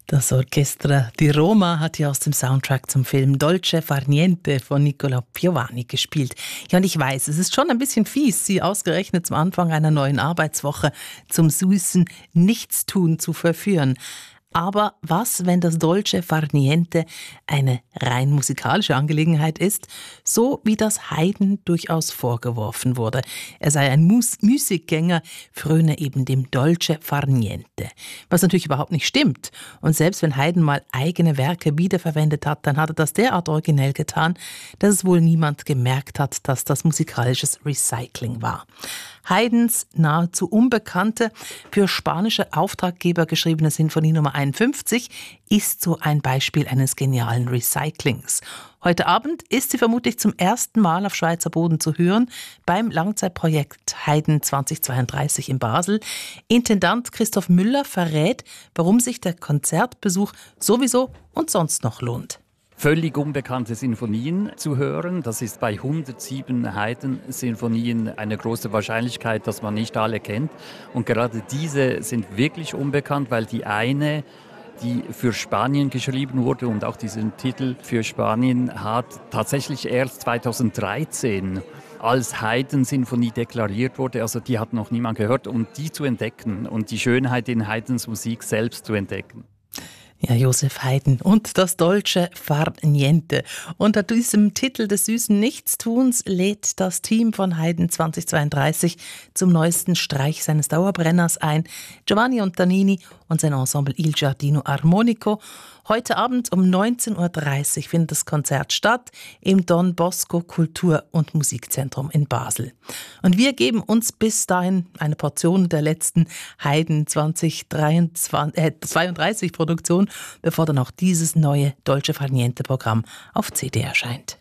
Das Orchestra di Roma hat ja aus dem Soundtrack zum Film Dolce far niente von Nicola Piovani gespielt. Ja, und ich weiß, es ist schon ein bisschen fies, Sie ausgerechnet zum Anfang einer neuen Arbeitswoche zum süßen Nichtstun zu verführen. Aber was, wenn das Dolce far niente eine rein musikalische Angelegenheit ist, so wie das Haydn durchaus vorgeworfen wurde? Er sei ein Musikgänger, fröne eben dem Dolce far niente. Was natürlich überhaupt nicht stimmt. Und selbst wenn Haydn mal eigene Werke wiederverwendet hat, dann hat er das derart originell getan, dass es wohl niemand gemerkt hat, dass das musikalisches Recycling war. Haydns nahezu unbekannte, für spanische Auftraggeber geschriebene Sinfonie Nummer 51 ist so ein Beispiel eines genialen Recyclings. Heute Abend ist sie vermutlich zum ersten Mal auf Schweizer Boden zu hören beim Langzeitprojekt Haydn 2032 in Basel. Intendant Christoph Müller verrät, warum sich der Konzertbesuch sowieso und sonst noch lohnt. Völlig unbekannte Sinfonien zu hören. Das ist bei 107 Haydn-Sinfonien eine große Wahrscheinlichkeit, dass man nicht alle kennt. Und gerade diese sind wirklich unbekannt, weil die eine, die für Spanien geschrieben wurde und auch diesen Titel für Spanien hat, tatsächlich erst 2013 als Haydn-Sinfonie deklariert wurde. Also die hat noch niemand gehört. Und die zu entdecken und die Schönheit in Haydns Musik selbst zu entdecken. Ja, Joseph Haydn und das Dolce far niente. Unter diesem Titel des süßen Nichtstuns lädt das Team von Haydn 2032 zum neuesten Streich seines Dauerbrenners ein. Giovanni Ontanini und sein Ensemble Il Giardino Armonico. Heute Abend um 19.30 Uhr findet das Konzert statt im Don Bosco Kultur- und Musikzentrum in Basel. Und wir geben uns bis dahin eine Portion der letzten Haydn 2032 Produktion, bevor dann auch dieses neue Dolce far niente Programm auf CD erscheint.